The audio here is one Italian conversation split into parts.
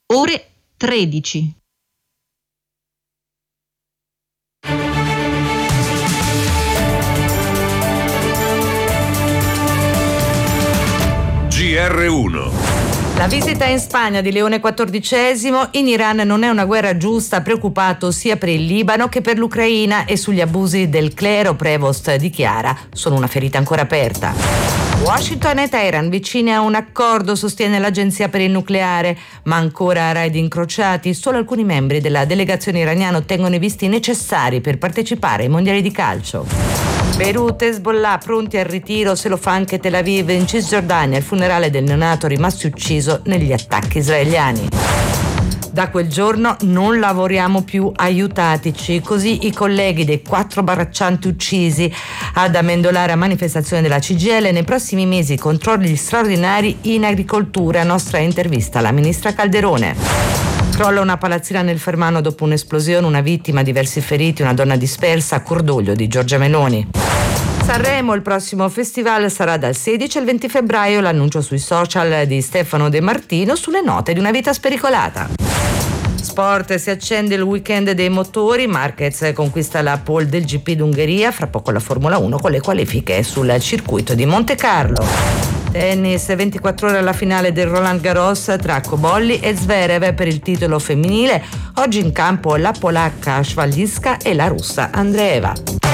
ore 13. GR1. La visita in Spagna di Leone XIV. In Iran non è una guerra giusta, preoccupato sia per il Libano che per l'Ucraina, e sugli abusi del clero Prevost dichiara: sono una ferita ancora aperta. Washington e Teheran vicine a un accordo, sostiene l'Agenzia per il nucleare, ma ancora raid incrociati. Solo alcuni membri della delegazione iraniana ottengono i visti necessari per partecipare ai mondiali di calcio. Beirut, Hezbollah pronti al ritiro, se lo fa anche Tel Aviv. In Cisgiordania il funerale del neonato rimasto ucciso negli attacchi israeliani. Da quel giorno non lavoriamo più, aiutateci. Così i colleghi dei 4 braccianti uccisi ad Amendolara, manifestazione della CGIL. Nei prossimi mesi controlli straordinari in agricoltura. Nostra intervista alla ministra Calderone. Crolla una palazzina nel Fermano dopo un'esplosione, una vittima, diversi feriti, una donna dispersa. Cordoglio di Giorgia Meloni. Sanremo, il prossimo festival sarà dal 16 al 20 febbraio, l'annuncio sui social di Stefano De Martino sulle note di una vita spericolata. Sport, si accende il weekend dei motori, Marquez conquista la pole del GP d'Ungheria, fra poco la Formula 1 con le qualifiche sul circuito di Monte Carlo. Tennis, 24 ore alla finale del Roland Garros tra Cobolli e Zverev per il titolo femminile. Oggi in campo la polacca Svaliska e la russa Andreeva.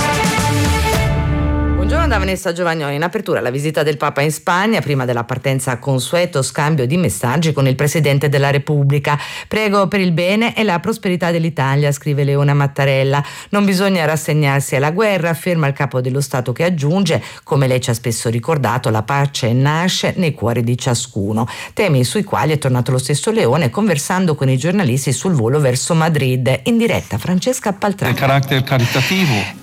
Buongiorno da Vanessa Giovagnoni. In apertura la visita del Papa in Spagna, prima della partenza consueto scambio di messaggi con il Presidente della Repubblica. Prego per il bene e la prosperità dell'Italia, scrive Leona Mattarella. Non bisogna rassegnarsi alla guerra, afferma il capo dello Stato, che aggiunge: come lei ci ha spesso ricordato, la pace nasce nei cuori di ciascuno. Temi sui quali è tornato lo stesso Leone conversando con i giornalisti sul volo verso Madrid. In diretta Francesca Paltrà. Del carattere caritativo.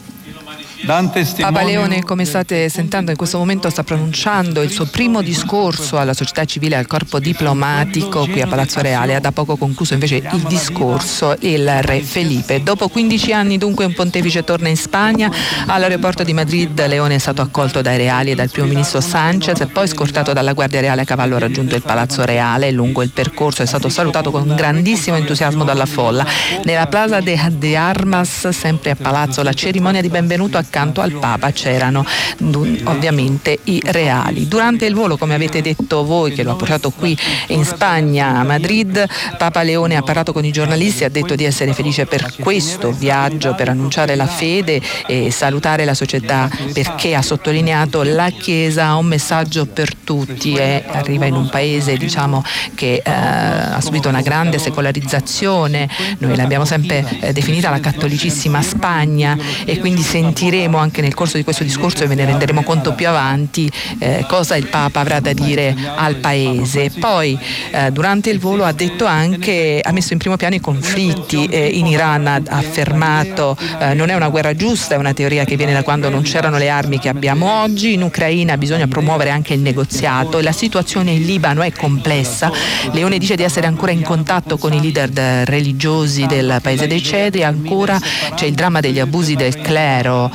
Papa Leone, come state sentendo in questo momento, sta pronunciando il suo primo discorso alla società civile e al corpo diplomatico qui a Palazzo Reale. Ha da poco concluso invece il discorso il re Felipe. Dopo 15 anni dunque un pontefice torna in Spagna. All'aeroporto di Madrid Leone è stato accolto dai reali e dal primo ministro Sánchez e poi scortato dalla Guardia Reale a cavallo. Ha raggiunto il Palazzo Reale. Lungo il percorso è stato salutato con grandissimo entusiasmo dalla folla. Nella Plaza de Armas, sempre a Palazzo, la cerimonia di benvenuto accanto al Papa c'erano ovviamente i reali. Durante il volo, come avete detto voi, che lo ha portato qui in Spagna, a Madrid, Papa Leone ha parlato con i giornalisti, ha detto di essere felice per questo viaggio, per annunciare la fede e salutare la società, perché ha sottolineato la Chiesa ha un messaggio per tutti e arriva in un paese, diciamo, che ha subito una grande secolarizzazione. Noi l'abbiamo sempre definita la cattolicissima Spagna, e quindi sentiremo anche nel corso di questo discorso, e ve ne renderemo conto più avanti, cosa il Papa avrà da dire al paese. Poi durante il volo ha detto anche, ha messo in primo piano i conflitti in Iran, ha affermato non è una guerra giusta, è una teoria che viene da quando non c'erano le armi che abbiamo oggi. In Ucraina bisogna promuovere anche il negoziato, e la situazione in Libano è complessa. Leone dice di essere ancora in contatto con i leader religiosi del paese dei cedri. Ancora c'è il dramma degli abusi del clero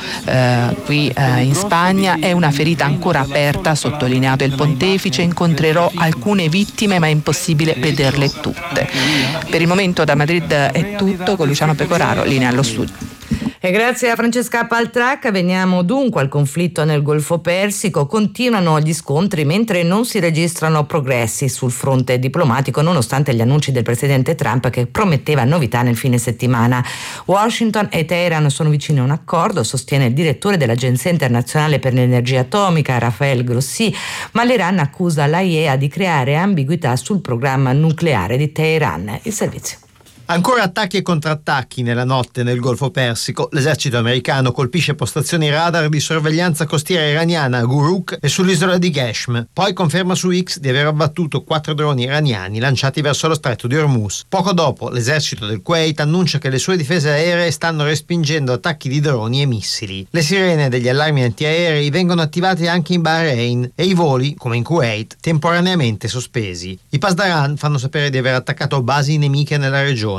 qui in Spagna, è una ferita ancora aperta, ha sottolineato il pontefice. Incontrerò alcune vittime ma è impossibile vederle tutte. Per il momento da Madrid è tutto, con Luciano Pecoraro, linea allo studio. E grazie a Francesca Paltracca. Veniamo dunque al conflitto nel Golfo Persico. Continuano gli scontri mentre non si registrano progressi sul fronte diplomatico, nonostante gli annunci del presidente Trump che prometteva novità nel fine settimana. Washington e Teheran sono vicini a un accordo, sostiene il direttore dell'Agenzia internazionale per l'energia atomica Rafael Grossi, ma l'Iran accusa l'AIEA di creare ambiguità sul programma nucleare di Teheran. Il servizio. Ancora attacchi e contrattacchi nella notte nel Golfo Persico. L'esercito americano colpisce postazioni radar di sorveglianza costiera iraniana a Guruk e sull'isola di Geshm. Poi conferma su X di aver abbattuto 4 droni iraniani lanciati verso lo stretto di Hormuz. Poco dopo, l'esercito del Kuwait annuncia che le sue difese aeree stanno respingendo attacchi di droni e missili. Le sirene degli allarmi antiaerei vengono attivate anche in Bahrain e i voli, come in Kuwait, temporaneamente sospesi. I Pasdaran fanno sapere di aver attaccato basi nemiche nella regione.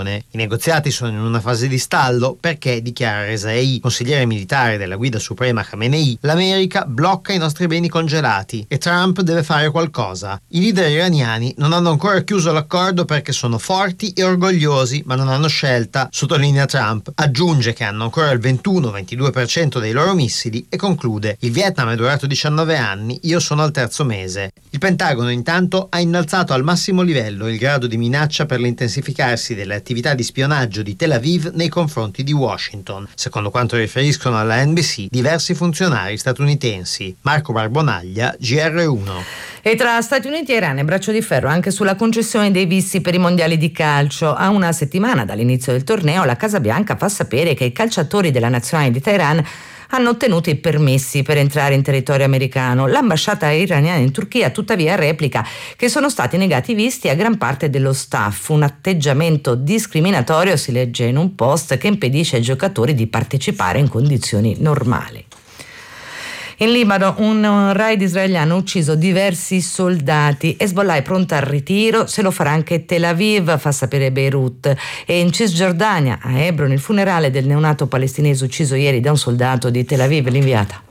regione. I negoziati sono in una fase di stallo perché, dichiara Rezaei, consigliere militare della guida suprema Khamenei, l'America blocca i nostri beni congelati e Trump deve fare qualcosa. I leader iraniani non hanno ancora chiuso l'accordo perché sono forti e orgogliosi, ma non hanno scelta, sottolinea Trump. Aggiunge che hanno ancora il 21-22% dei loro missili e conclude: il Vietnam è durato 19 anni, io sono al terzo mese. Il Pentagono intanto ha innalzato al massimo livello il grado di minaccia per l'intensificarsi delle attività di spionaggio di Tel Aviv nei confronti di Washington, secondo quanto riferiscono alla NBC diversi funzionari statunitensi. Marco Barbonaglia, GR1. E tra Stati Uniti e Iran è braccio di ferro anche sulla concessione dei visti per i mondiali di calcio. A una settimana dall'inizio del torneo, la Casa Bianca fa sapere che i calciatori della nazionale di Teheran hanno ottenuto i permessi per entrare in territorio americano. L'ambasciata iraniana in Turchia tuttavia replica che sono stati negati i visti a gran parte dello staff, un atteggiamento discriminatorio, si legge in un post, che impedisce ai giocatori di partecipare in condizioni normali. In Libano un raid israeliano ha ucciso diversi soldati. Hezbollah è pronta al ritiro, se lo farà anche Tel Aviv, fa sapere Beirut. E in Cisgiordania, a Hebron, il funerale del neonato palestinese ucciso ieri da un soldato di Tel Aviv. L'inviata.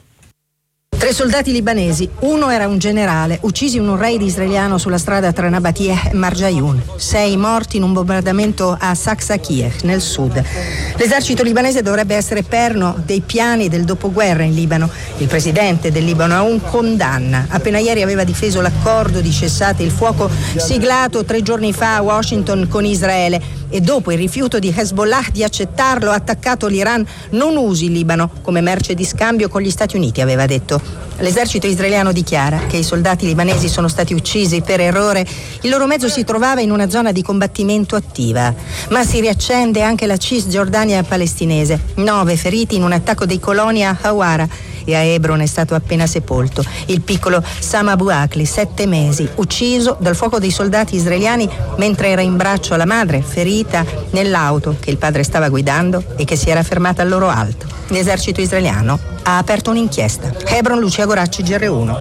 3 soldati libanesi, uno era un generale, uccisi in un raid israeliano sulla strada tra Nabateh e Marjayun. 6 morti in un bombardamento a Saksakiyeh, nel sud. L'esercito libanese dovrebbe essere perno dei piani del dopoguerra in Libano. Il presidente del Libano Aoun condanna. Appena ieri aveva difeso l'accordo di cessate il fuoco siglato 3 giorni fa a Washington con Israele. E dopo il rifiuto di Hezbollah di accettarlo ha attaccato l'Iran. Non usi il Libano come merce di scambio con gli Stati Uniti, aveva detto. L'esercito israeliano dichiara che i soldati libanesi sono stati uccisi per errore. Il loro mezzo si trovava in una zona di combattimento attiva. Ma si riaccende anche la Cisgiordania palestinese. 9 feriti in un attacco dei coloni a Hawara. E a Hebron è stato appena sepolto il piccolo Sam Abu Akli, 7 mesi, ucciso dal fuoco dei soldati israeliani mentre era in braccio alla madre, ferita nell'auto che il padre stava guidando e che si era fermata al loro alto. L'esercito israeliano ha aperto un'inchiesta. Hebron, Lucia Goracci, GR1.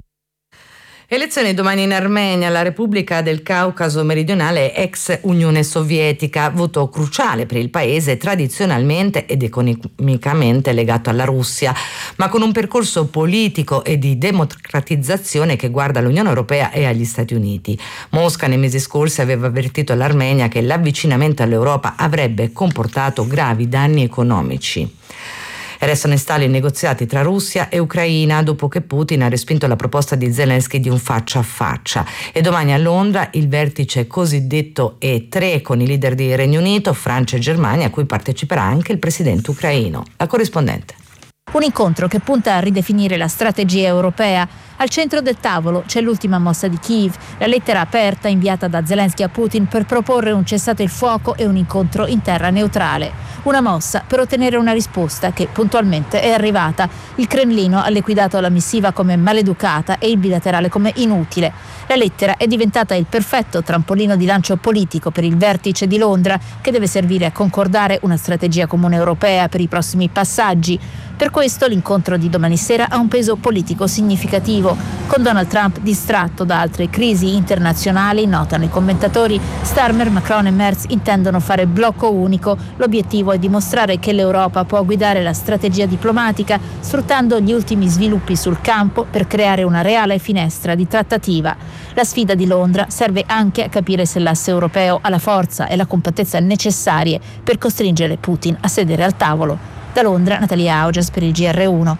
Elezioni domani in Armenia, la Repubblica del Caucaso meridionale ex Unione Sovietica, voto cruciale per il paese tradizionalmente ed economicamente legato alla Russia, ma con un percorso politico e di democratizzazione che guarda all'Unione Europea e agli Stati Uniti. Mosca nei mesi scorsi aveva avvertito l'Armenia che l'avvicinamento all'Europa avrebbe comportato gravi danni economici. Restano in stallo i negoziati tra Russia e Ucraina dopo che Putin ha respinto la proposta di Zelensky di un faccia a faccia. E domani a Londra il vertice cosiddetto E3 con i leader di Regno Unito, Francia e Germania, a cui parteciperà anche il presidente ucraino. La corrispondente. Un incontro che punta a ridefinire la strategia europea. Al centro del tavolo c'è l'ultima mossa di Kiev, la lettera aperta inviata da Zelensky a Putin per proporre un cessate il fuoco e un incontro in terra neutrale. Una mossa per ottenere una risposta che puntualmente è arrivata. Il Cremlino ha liquidato la missiva come maleducata e il bilaterale come inutile. La lettera è diventata il perfetto trampolino di lancio politico per il vertice di Londra, che deve servire a concordare una strategia comune europea per i prossimi passaggi. Per questo l'incontro di domani sera ha un peso politico significativo. Con Donald Trump distratto da altre crisi internazionali, notano i commentatori, Starmer, Macron e Merz intendono fare blocco unico. L'obiettivo è dimostrare che l'Europa può guidare la strategia diplomatica sfruttando gli ultimi sviluppi sul campo per creare una reale finestra di trattativa. La sfida di Londra serve anche a capire se l'asse europeo ha la forza e la compattezza necessarie per costringere Putin a sedere al tavolo. Da Londra, Natalia Augias per il GR1.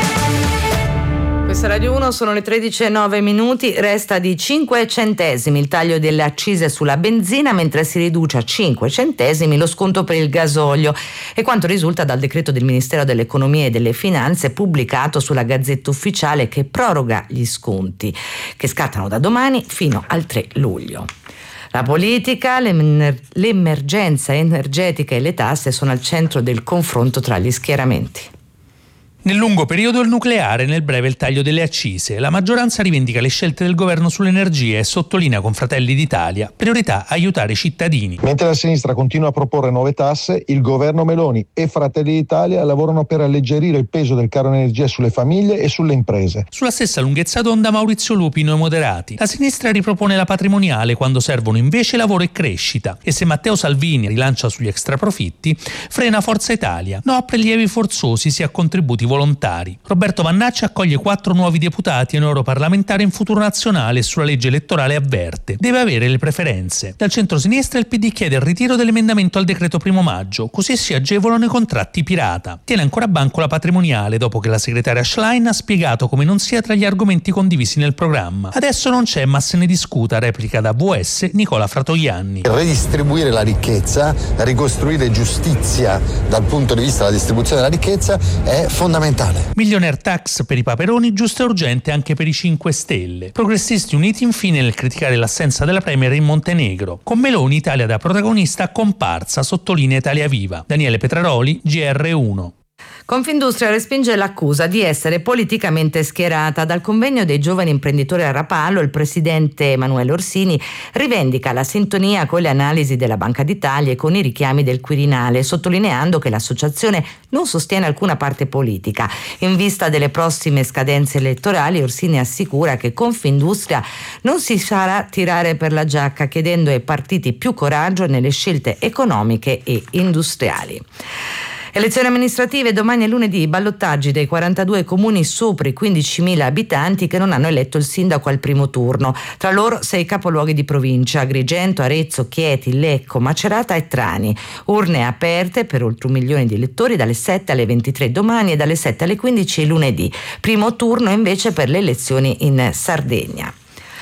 Questa Radio 1, sono le 13:09, resta di 5 centesimi il taglio delle accise sulla benzina, mentre si riduce a 5 centesimi lo sconto per il gasolio, e quanto risulta dal decreto del Ministero dell'Economia e delle Finanze pubblicato sulla Gazzetta Ufficiale, che proroga gli sconti che scattano da domani fino al 3 luglio. La politica, l'emergenza energetica e le tasse sono al centro del confronto tra gli schieramenti. Nel lungo periodo il nucleare, nel breve il taglio delle accise. La maggioranza rivendica le scelte del governo sull'energia e sottolinea con Fratelli d'Italia priorità aiutare i cittadini. Mentre la sinistra continua a proporre nuove tasse, il governo Meloni e Fratelli d'Italia lavorano per alleggerire il peso del caro energia sulle famiglie e sulle imprese. Sulla stessa lunghezza d'onda Maurizio Lupino e moderati. La sinistra ripropone la patrimoniale quando servono invece lavoro e crescita. E se Matteo Salvini rilancia sugli extraprofitti, frena Forza Italia. No a prelievi forzosi sia a contributi volontari. Roberto Vannacci accoglie 4 nuovi deputati e un europarlamentare in Futuro Nazionale e sulla legge elettorale avverte. Deve avere le preferenze. Dal centro-sinistra il PD chiede il ritiro dell'emendamento al decreto 1 maggio, così si agevolano i contratti pirata. Tiene ancora a banco la patrimoniale dopo che la segretaria Schlein ha spiegato come non sia tra gli argomenti condivisi nel programma. Adesso non c'è, ma se ne discuta, replica da VS Nicola Fratoianni. Redistribuire la ricchezza, ricostruire giustizia dal punto di vista della distribuzione della ricchezza è fondamentale. Millionaire tax per i Paperoni, giusto e urgente anche per i 5 Stelle. Progressisti uniti infine nel criticare l'assenza della Premier in Montenegro. Con Meloni Italia da protagonista comparsa, sottolinea Italia Viva. Daniele Petraroli, GR1. Confindustria respinge l'accusa di essere politicamente schierata. Dal convegno dei giovani imprenditori a Rapallo, il presidente Emanuele Orsini rivendica la sintonia con le analisi della Banca d'Italia e con i richiami del Quirinale, sottolineando che l'associazione non sostiene alcuna parte politica. In vista delle prossime scadenze elettorali, Orsini assicura che Confindustria non si farà tirare per la giacca, chiedendo ai partiti più coraggio nelle scelte economiche e industriali. Elezioni amministrative domani e lunedì, ballottaggi dei 42 comuni sopra i 15.000 abitanti che non hanno eletto il sindaco al primo turno. Tra loro 6 capoluoghi di provincia: Agrigento, Arezzo, Chieti, Lecco, Macerata e Trani. Urne aperte per oltre 1 milione di elettori dalle 7 alle 23 domani e dalle 7 alle 15 lunedì. Primo turno invece per le elezioni in Sardegna.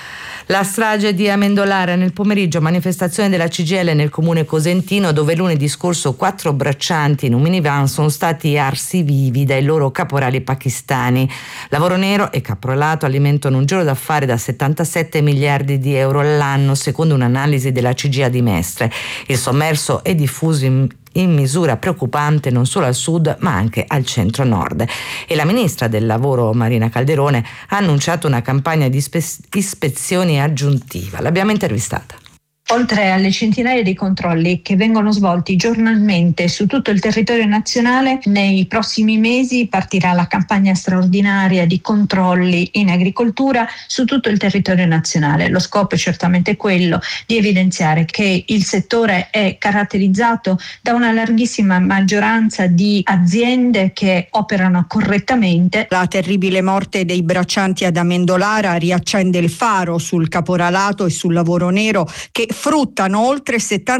La strage di Amendolara nel pomeriggio, manifestazione della CGIL nel comune cosentino, dove lunedì scorso 4 braccianti in un minivan sono stati arsi vivi dai loro caporali pakistani. Lavoro nero e caporalato alimentano un giro d'affari da 77 miliardi di euro all'anno, secondo un'analisi della CGIA di Mestre. Il sommerso è diffuso in misura preoccupante non solo al sud ma anche al centro-nord. E la ministra del lavoro Marina Calderone ha annunciato una campagna di ispezioni aggiuntiva. L'abbiamo intervistata. Oltre alle centinaia di controlli che vengono svolti giornalmente su tutto il territorio nazionale, nei prossimi mesi partirà la campagna straordinaria di controlli in agricoltura su tutto il territorio nazionale. Lo scopo è certamente quello di evidenziare che il settore è caratterizzato da una larghissima maggioranza di aziende che operano correttamente. La terribile morte dei braccianti ad Amendolara riaccende il faro sul caporalato e sul lavoro nero che fruttano oltre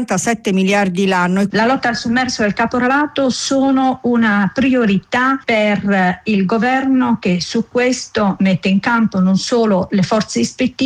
77 miliardi l'anno. La lotta al sommerso e al caporalato sono una priorità per il governo, che su questo mette in campo non solo le forze ispettive